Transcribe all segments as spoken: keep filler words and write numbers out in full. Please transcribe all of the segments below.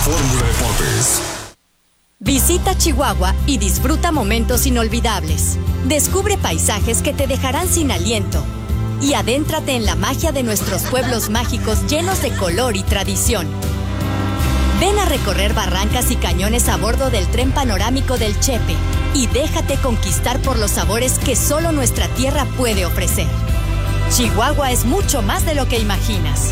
Fórmula Deportes. Visita Chihuahua y disfruta momentos inolvidables. Descubre paisajes que te dejarán sin aliento. Y adéntrate en la magia de nuestros pueblos mágicos llenos de color y tradición. Ven a recorrer barrancas y cañones a bordo del tren panorámico del Chepe y déjate conquistar por los sabores que solo nuestra tierra puede ofrecer. Chihuahua es mucho más de lo que imaginas.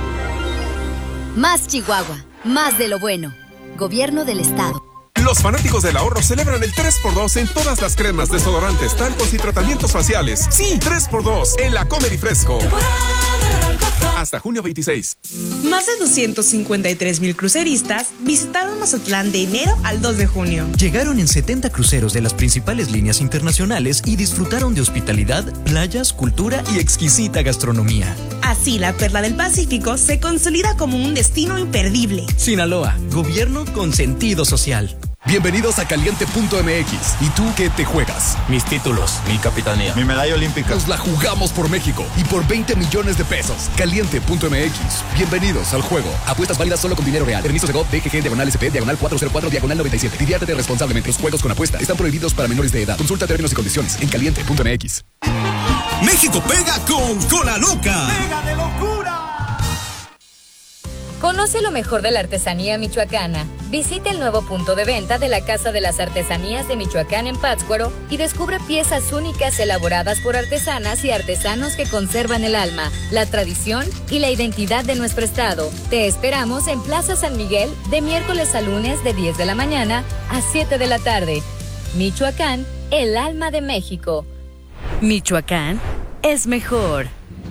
Más Chihuahua, más de lo bueno. Gobierno del Estado. Los fanáticos del ahorro celebran el tres por dos en todas las cremas, desodorantes, talcos y tratamientos faciales. Sí, tres por dos en la Comer y Fresco. Hasta junio veintiséis. Más de doscientos cincuenta y tres mil cruceristas visitaron Mazatlán de enero al dos de junio. Llegaron en setenta cruceros de las principales líneas internacionales y disfrutaron de hospitalidad, playas, cultura y exquisita gastronomía. Así, la Perla del Pacífico se consolida como un destino imperdible. Sinaloa, gobierno con sentido social. Bienvenidos a Caliente punto M X. ¿Y tú qué te juegas? Mis títulos, mi capitanía, mi medalla olímpica. Nos la jugamos por México y por veinte millones de pesos. Caliente punto M X. Bienvenidos al juego. Apuestas válidas solo con dinero real. Permiso de G O V, D G G, diagonal S P, diagonal cuatro cero cuatro, diagonal noventa y siete. Diviértete responsablemente. Los juegos con apuesta están prohibidos para menores de edad. Consulta términos y condiciones en Caliente punto M X. México pega con Cola Loca. ¡Pega de locura! Conoce lo mejor de la artesanía michoacana. Visita el nuevo punto de venta de la Casa de las Artesanías de Michoacán en Pátzcuaro y descubre piezas únicas elaboradas por artesanas y artesanos que conservan el alma, la tradición y la identidad de nuestro estado. Te esperamos en Plaza San Miguel de miércoles a lunes de diez de la mañana a siete de la tarde. Michoacán, el alma de México. Michoacán es mejor.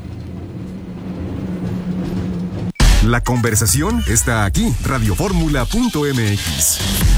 La conversación está aquí. Radio Fórmula punto M X.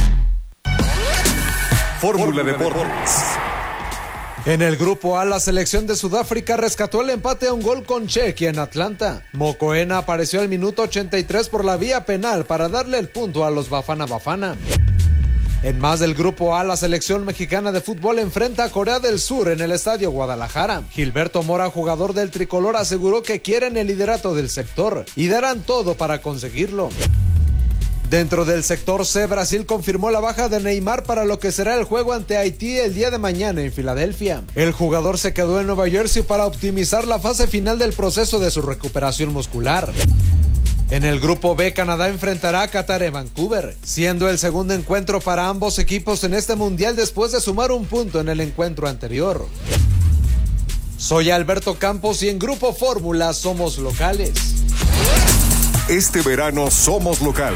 Fórmula Deportes. En el grupo A, la selección de Sudáfrica rescató el empate a un gol con Chequia en Atlanta. Mokoena apareció al minuto ochenta y tres por la vía penal para darle el punto a los Bafana Bafana. En más del grupo A, la selección mexicana de fútbol enfrenta a Corea del Sur en el Estadio Guadalajara. Gilberto Mora, jugador del tricolor, aseguró que quieren el liderato del sector y darán todo para conseguirlo. Dentro del sector C, Brasil confirmó la baja de Neymar para lo que será el juego ante Haití el día de mañana en Filadelfia. El jugador se quedó en Nueva Jersey para optimizar la fase final del proceso de su recuperación muscular. En el grupo B, Canadá enfrentará a Qatar en Vancouver, siendo el segundo encuentro para ambos equipos en este mundial después de sumar un punto en el encuentro anterior. Soy Alberto Campos y en Grupo Fórmula somos locales. Este verano somos locales.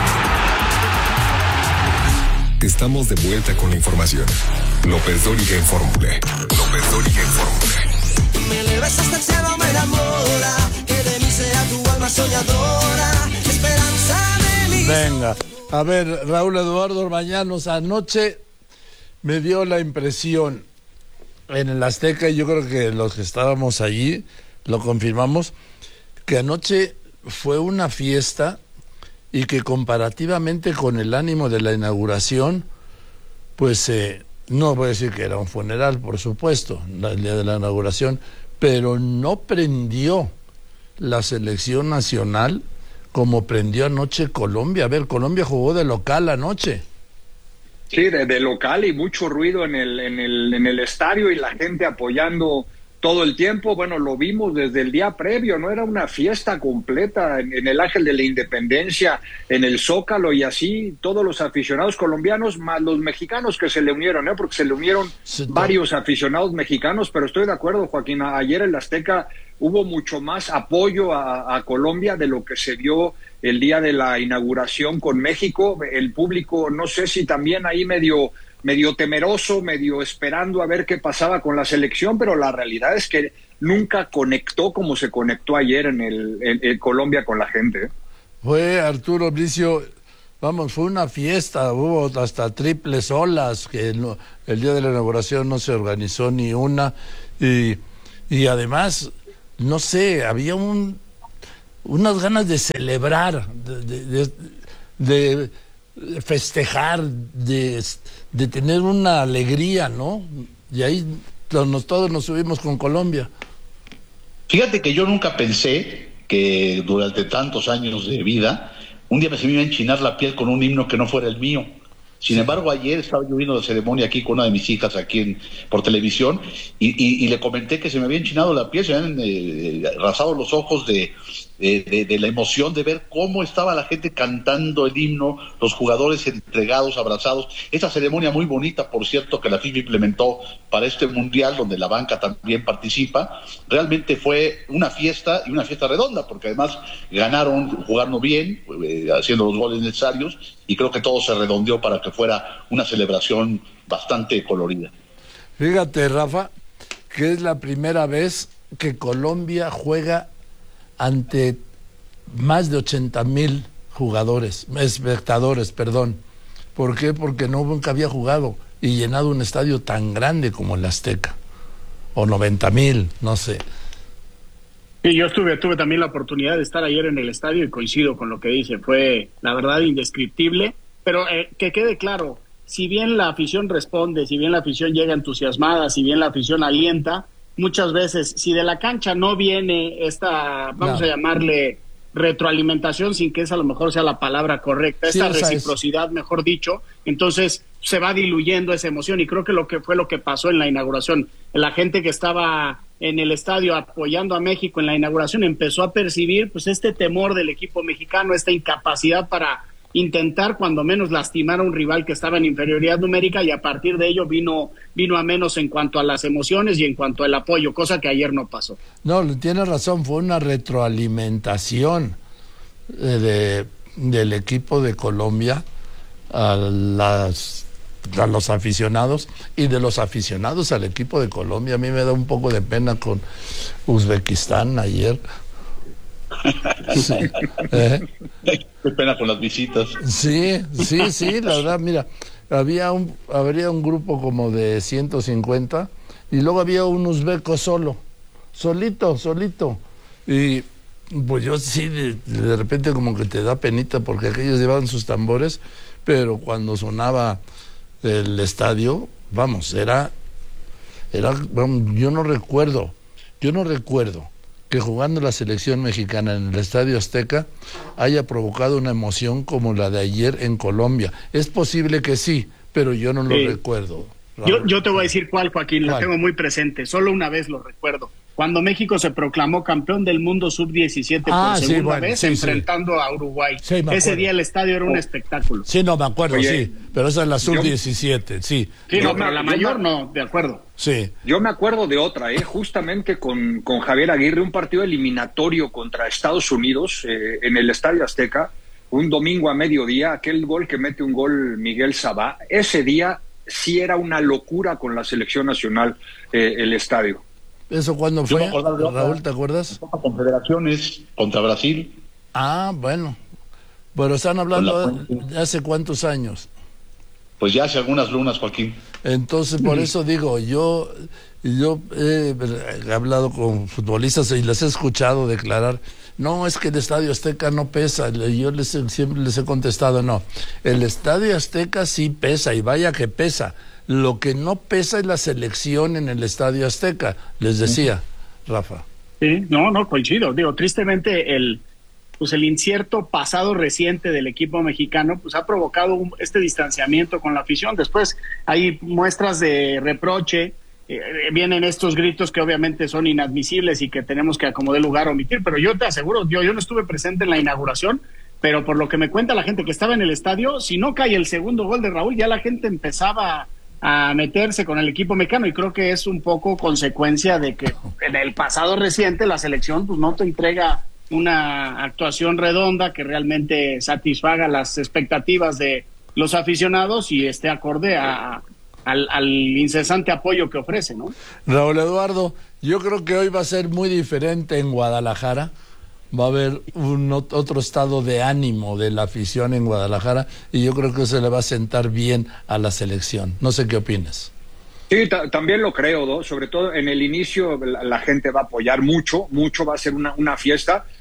Estamos de vuelta con la información. López Dóriga en Fórmula. López Dóriga en Fórmula. Me elevas hasta el cielo, me enamora. Que de mí sea tu alma soñadora. Esperanza de mí. Venga, a ver, Raúl Eduardo Orbañanos, anoche me dio la impresión en el Azteca, y yo creo que los que estábamos allí lo confirmamos, que anoche fue una fiesta y que comparativamente con el ánimo de la inauguración, pues eh, no voy a decir que era un funeral, por supuesto, el día de la inauguración, pero no prendió la selección nacional como prendió anoche Colombia. A ver, Colombia jugó de local anoche. Sí, de, de local y mucho ruido en el, en el, en el estadio y la gente apoyando todo el tiempo. Bueno, lo vimos desde el día previo, ¿no? Era una fiesta completa en, en el Ángel de la Independencia, en el Zócalo, y así todos los aficionados colombianos, más los mexicanos que se le unieron, ¿eh? Porque se le unieron sí, varios aficionados mexicanos, pero estoy de acuerdo, Joaquín, ayer en la Azteca hubo mucho más apoyo a, a Colombia de lo que se vio el día de la inauguración con México. El público, no sé si también ahí medio... medio temeroso, medio esperando a ver qué pasaba con la selección, pero la realidad es que nunca conectó como se conectó ayer en el en, en Colombia con la gente. Fue, Arturo Bricio, vamos, fue una fiesta, hubo hasta triples olas, que no, el día de la inauguración no se organizó ni una, y, y además, no sé, había un unas ganas de celebrar, de... de, de, de festejar, de, de tener una alegría, ¿no? Y ahí nos, todos nos subimos con Colombia. Fíjate que yo nunca pensé que durante tantos años de vida un día me se me iba a enchinar la piel con un himno que no fuera el mío. Sin embargo, ayer estaba yo viendo la ceremonia aquí con una de mis hijas aquí en, por televisión y, y, y le comenté que se me había enchinado la piel, se me habían eh, rasado los ojos de, de, de, de la emoción de ver cómo estaba la gente cantando el himno, los jugadores entregados, abrazados. Esta ceremonia muy bonita, por cierto, que la FIFA implementó para este mundial, donde la banca también participa, realmente fue una fiesta y una fiesta redonda, porque además ganaron, jugaron bien, eh, haciendo los goles necesarios, y creo que todo se redondeó para que fuera una celebración bastante colorida. Fíjate, Rafa, que es la primera vez que Colombia juega ante más de ochenta mil jugadores, espectadores, perdón. ¿Por qué? Porque no nunca había jugado y llenado un estadio tan grande como el Azteca, o noventa mil, no sé. Sí, yo estuve, tuve también la oportunidad de estar ayer en el estadio y coincido con lo que dice, fue la verdad indescriptible, pero eh, que quede claro, si bien la afición responde, si bien la afición llega entusiasmada, si bien la afición alienta, muchas veces, si de la cancha no viene esta, vamos no. a llamarle retroalimentación, sin que esa a lo mejor sea la palabra correcta, esta sí, reciprocidad, es. mejor dicho, entonces se va diluyendo esa emoción, y creo que lo que fue lo que pasó en la inauguración, la gente que estaba en el estadio apoyando a México en la inauguración empezó a percibir pues este temor del equipo mexicano, esta incapacidad para intentar cuando menos lastimar a un rival que estaba en inferioridad numérica, y a partir de ello vino vino a menos en cuanto a las emociones y en cuanto al apoyo, cosa que ayer no pasó. No, tienes razón, fue una retroalimentación de, del equipo de Colombia a las a los aficionados, y de los aficionados al equipo de Colombia. A mí me da un poco de pena con Uzbekistán ayer. Sí. ¿Eh? Qué pena con las visitas. Sí, sí, sí, la verdad, mira, había un, habría un grupo como de ciento cincuenta y luego había un uzbeco solo, solito, solito. Y pues yo sí, de, de repente como que te da penita porque aquellos llevaban sus tambores, pero cuando sonaba el estadio, vamos, era, era, vamos, yo no recuerdo, yo no recuerdo que jugando la selección mexicana en el Estadio Azteca haya provocado una emoción como la de ayer en Colombia. Es posible que sí, pero yo no lo sí. recuerdo. Yo, yo te voy a decir cuál, Joaquín, la tengo muy presente, solo una vez lo recuerdo. Cuando México se proclamó campeón del mundo sub diecisiete ah, por segunda sí, bueno, vez, sí, enfrentando sí. a Uruguay. Sí, Ese día el estadio era un espectáculo. Sí, no, me acuerdo, Oye, sí, pero esa es la sub diecisiete, sí. Sí, yo, no, pero la mayor no, de acuerdo. Sí. Yo me acuerdo de otra, ¿eh? justamente con, con Javier Aguirre, un partido eliminatorio contra Estados Unidos eh, en el Estadio Azteca, un domingo a mediodía, aquel gol que mete un gol Miguel Sabá, ese día sí era una locura con la selección nacional eh, el estadio. ¿Eso cuándo fue, Raúl, te acuerdas? Copa Confederaciones contra Brasil. Ah, bueno. Pero están hablando de hace cuántos años. Pues ya hace algunas lunas, Joaquín. Entonces, por eso digo, yo yo he hablado con futbolistas y les he escuchado declarar, no, es que el Estadio Azteca no pesa. Yo les, siempre les he contestado, no. El Estadio Azteca sí pesa, y vaya que pesa. Lo que no pesa es la selección en el Estadio Azteca, les decía, Rafa. Sí, no, no, coincido. Digo, tristemente el pues el incierto pasado reciente del equipo mexicano pues ha provocado un, este distanciamiento con la afición. Después hay muestras de reproche, eh, vienen estos gritos que obviamente son inadmisibles y que tenemos que acomodar lugar a omitir, pero yo te aseguro, yo, yo no estuve presente en la inauguración, pero por lo que me cuenta la gente que estaba en el estadio, si no cae el segundo gol de Raúl, ya la gente empezaba a meterse con el equipo mexicano, y creo que es un poco consecuencia de que en el pasado reciente la selección pues no te entrega una actuación redonda que realmente satisfaga las expectativas de los aficionados y esté acorde a, a, al, al incesante apoyo que ofrece, ¿no? Raúl Eduardo, yo creo que hoy va a ser muy diferente en Guadalajara. Va a haber un otro estado de ánimo de la afición en Guadalajara, y yo creo que eso le va a sentar bien a la selección. No sé qué opinas. Sí, también lo creo, ¿no? Sobre todo en el inicio la, la gente va a apoyar mucho, mucho, va a ser una, una fiesta,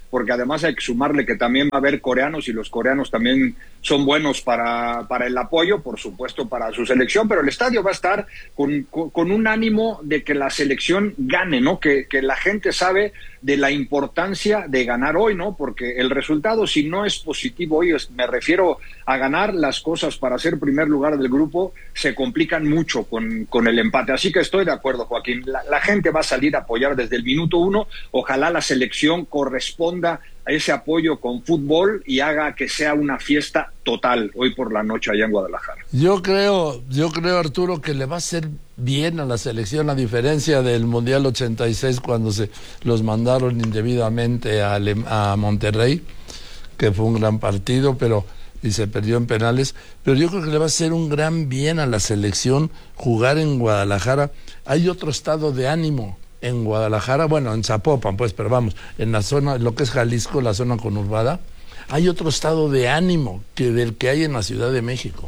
porque además hay que sumarle que también va a haber coreanos y los coreanos también son buenos para, para el apoyo, por supuesto, para su selección, pero el estadio va a estar con, con, con un ánimo de que la selección gane, ¿no? Que, que la gente sabe de la importancia de ganar hoy, ¿no? Porque el resultado, si no es positivo hoy, es, me refiero a ganar, las cosas para ser primer lugar del grupo se complican mucho con, con el empate. Así que estoy de acuerdo, Joaquín. La, la gente va a salir a apoyar desde el minuto uno. Ojalá la selección corresponda a ese apoyo con fútbol y haga que sea una fiesta total hoy por la noche allá en Guadalajara. Yo creo, yo creo, Arturo, que le va a hacer bien a la selección, a diferencia del Mundial ochenta y seis, cuando se los mandaron indebidamente a, Ale- a Monterrey, que fue un gran partido, pero y se perdió en penales. Pero yo creo que le va a hacer un gran bien a la selección jugar en Guadalajara. Hay otro estado de ánimo en Guadalajara, bueno, en Zapopan, pues, pero vamos, en la zona, lo que es Jalisco, la zona conurbada, hay otro estado de ánimo que del que hay en la Ciudad de México.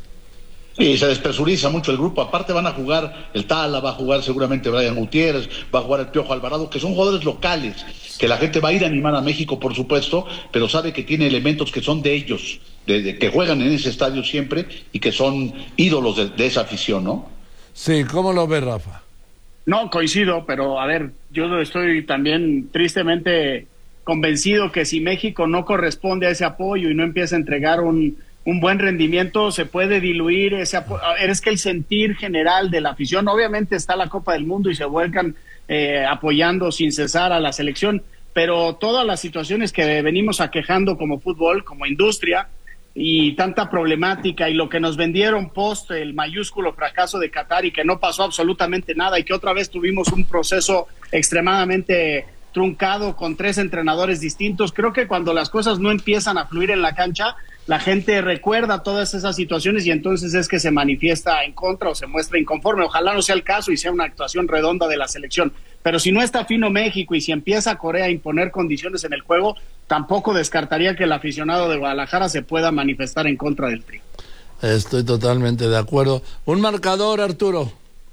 Sí, se despresuriza mucho el grupo. Aparte van a jugar el Tala, va a jugar seguramente Brian Gutiérrez, va a jugar el Piojo Alvarado, que son jugadores locales, que la gente va a ir a animar a México, por supuesto, pero sabe que tiene elementos que son de ellos, de, de que juegan en ese estadio siempre y que son ídolos de, de esa afición, ¿no? Sí, ¿cómo lo ves, Rafa? No, coincido, pero a ver, yo estoy también tristemente convencido que si México no corresponde a ese apoyo y no empieza a entregar un, un buen rendimiento, se puede diluir ese apoyo. Es que el sentir general de la afición, obviamente está la Copa del Mundo y se vuelcan eh, apoyando sin cesar a la selección, pero todas las situaciones que venimos aquejando como fútbol, como industria, y tanta problemática y lo que nos vendieron post el mayúsculo fracaso de Qatar y que no pasó absolutamente nada y que otra vez tuvimos un proceso extremadamente truncado con tres entrenadores distintos. Creo que cuando las cosas no empiezan a fluir en la cancha, la gente recuerda todas esas situaciones y entonces es que se manifiesta en contra o se muestra inconforme. Ojalá no sea el caso y sea una actuación redonda de la selección. Pero si no está fino México y si empieza Corea a imponer condiciones en el juego, tampoco descartaría que el aficionado de Guadalajara se pueda manifestar en contra del Tri. Estoy totalmente de acuerdo. Un marcador, Arturo.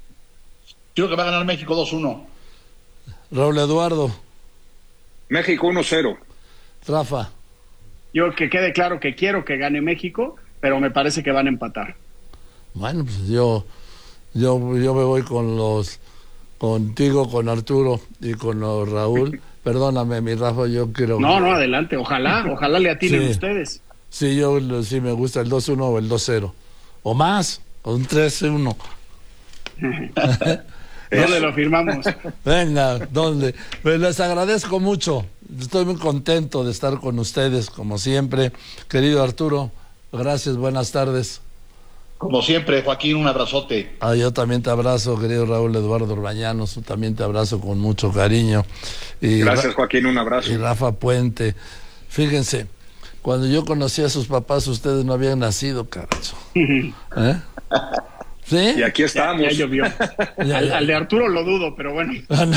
Creo que va a ganar México dos uno. Raúl Eduardo. México uno cero. Rafa. Yo que quede claro que quiero que gane México, pero me parece que van a empatar. Bueno, pues yo, yo, yo me voy con los, contigo, con Arturo y con los Raúl. Perdóname, mi Rafa, yo quiero... No, no, adelante, ojalá, ojalá le atinen sí, ustedes. Sí, yo sí me gusta el dos uno o el dos cero. O más, o un tres uno. ¿Dónde lo firmamos? Venga, ¿dónde? Pues les agradezco mucho. Estoy muy contento de estar con ustedes, como siempre. Querido Arturo, gracias, buenas tardes. Como siempre, Joaquín, un abrazote. Ah, yo también te abrazo, querido Raúl Eduardo Orbañanos, también te abrazo con mucho cariño. Y gracias, Joaquín, un abrazo. Y Rafa Puente. Fíjense, cuando yo conocí a sus papás, ustedes no habían nacido, carajo. ¿Eh? ¿Sí? Y aquí estamos. Ya, ya llovió. Ya, al, ya. al de Arturo lo dudo, pero bueno. No,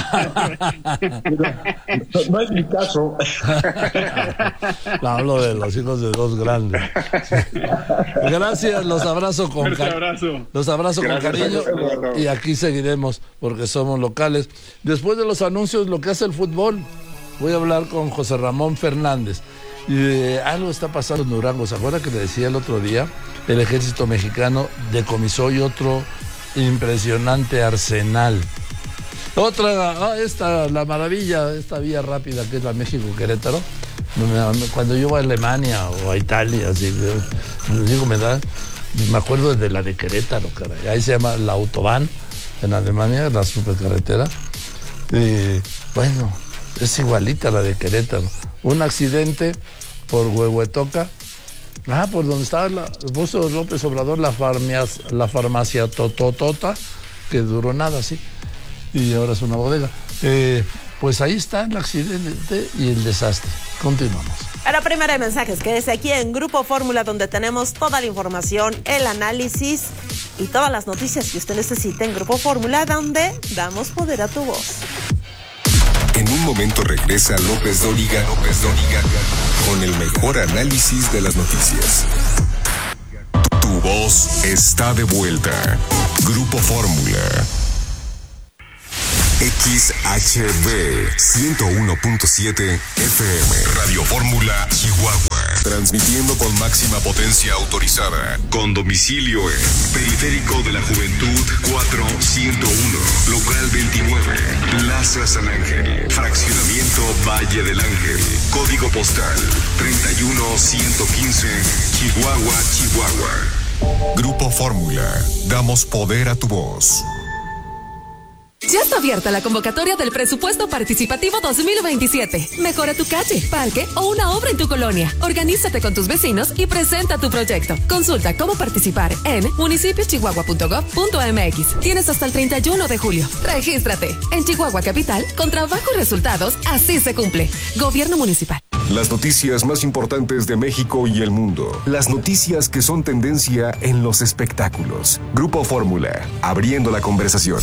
no es mi caso. No, hablo de los hijos de dos grandes. Gracias, los abrazo con cariño. Los abrazo Gracias, con cariño. Y aquí seguiremos porque somos locales. Después de los anuncios, lo que hace el fútbol, voy a hablar con José Ramón Fernández. Y eh, algo está pasando en Durango. ¿Se acuerda que le decía el otro día? El ejército mexicano decomisó hoy otro impresionante arsenal. Otra, ah, esta, la maravilla, esta vía rápida que es la México-Querétaro. Cuando yo voy a Alemania o a Italia, así, digo, me da, me acuerdo de la de Querétaro, caray. Ahí se llama la Autobahn en Alemania, la supercarretera. Y bueno, es igualita a la de Querétaro. Un accidente por Huehuetoca. Ah, por donde estaba la, puso López Obrador la, farmias, la farmacia Tototota, que duró nada, sí, y ahora es una bodega. Eh, pues ahí está el accidente y el desastre. Continuamos. Ahora, primera de mensajes, quédese aquí en Grupo Fórmula, donde tenemos toda la información, el análisis y todas las noticias que usted necesite en Grupo Fórmula, donde damos poder a tu voz. En un momento regresa López Dóriga, López Dóriga, con el mejor análisis de las noticias. Tu voz está de vuelta. Grupo Fórmula. X H B ciento uno punto siete F M. Radio Fórmula Chihuahua. Transmitiendo con máxima potencia autorizada. Con domicilio en Periférico de la Juventud cuatrocientos uno. Local veintinueve. Plaza San Ángel. Fraccionamiento Valle del Ángel. Código postal treinta y uno ciento quince. Chihuahua, Chihuahua. Grupo Fórmula. Damos poder a tu voz. Ya está abierta la convocatoria del Presupuesto Participativo dos mil veintisiete. Mejora tu calle, parque o una obra en tu colonia. Organízate con tus vecinos y presenta tu proyecto. Consulta cómo participar en municipio chihuahua punto gov punto m x. Tienes hasta el treinta y uno de julio. Regístrate. En Chihuahua Capital, con trabajo y resultados, así se cumple. Gobierno Municipal. Las noticias más importantes de México y el mundo. Las noticias que son tendencia en los espectáculos. Grupo Fórmula, abriendo la conversación.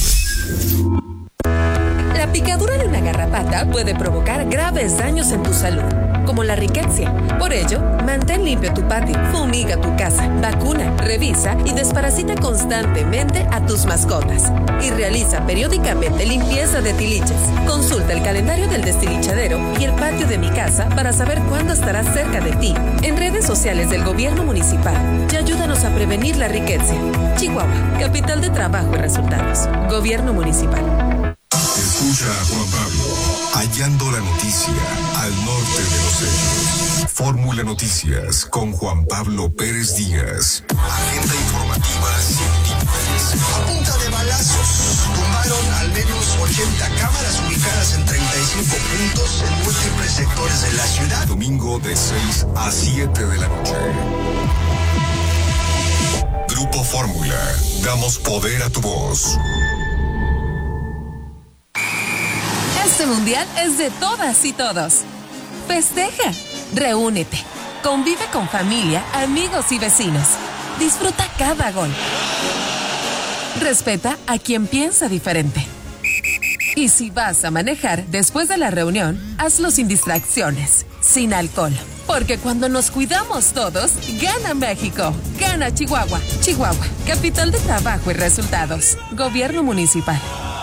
La picadura de una garrapata puede provocar graves daños en tu salud, como la riqueza. Por ello, mantén limpio tu patio, fumiga tu casa, vacuna, revisa y desparasita constantemente a tus mascotas. Y realiza periódicamente limpieza de tiliches. Consulta el calendario del destilichadero y el patio de mi casa para saber cuándo estará cerca de ti. En redes sociales del Gobierno Municipal y ayúdanos a prevenir la riqueza. Chihuahua, capital de trabajo y resultados. Gobierno Municipal. Escucha a Juan Pablo, hallando la noticia al norte de los hechos. Fórmula Noticias con Juan Pablo Pérez Díaz. Agenda informativa científica. A punta de balazos, tumbaron al menos ochenta cámaras ubicadas en treinta y cinco puntos en múltiples sectores de la ciudad. Domingo de seis a siete de la noche. Grupo Fórmula, damos poder a tu voz. Este mundial es de todas y todos. Festeja, reúnete, convive con familia, amigos y vecinos. Disfruta cada gol. Respeta a quien piensa diferente. Y si vas a manejar después de la reunión, hazlo sin distracciones, sin alcohol. Porque cuando nos cuidamos todos, gana México, gana Chihuahua. Chihuahua, capital de trabajo y resultados. Gobierno Municipal.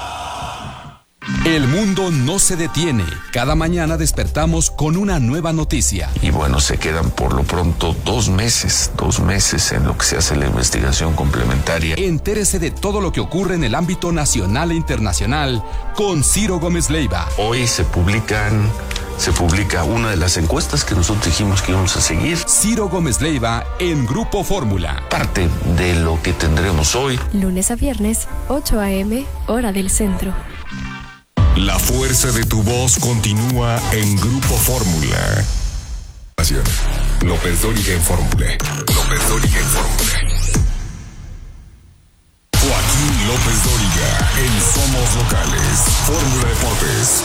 El mundo no se detiene. Cada mañana despertamos con una nueva noticia. Y bueno, se quedan por lo pronto dos meses, dos meses en lo que se hace la investigación complementaria. Entérese de todo lo que ocurre en el ámbito nacional e internacional con Ciro Gómez Leiva. Hoy se publican, se publica una de las encuestas que nosotros dijimos que íbamos a seguir. Ciro Gómez Leiva en Grupo Fórmula. Parte de lo que tendremos hoy. Lunes a viernes, ocho a eme, hora del centro. La fuerza de tu voz continúa en Grupo Fórmula. López Dóriga en Fórmula. López Dóriga en Fórmula. Joaquín López Dóriga en Somos Locales. Fórmula Deportes.